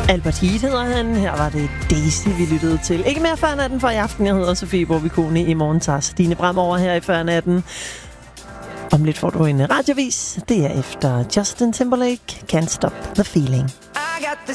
Albert Heat hedder han. Her var det Daisy, vi lyttede til. Ikke mere før natten for i aften. Jeg hedder Sofie Boviconi. I morgen tager Stine Bram over her i før natten. Om lidt får du en radiovis. Det er efter Justin Timberlake, Can't Stop the Feeling.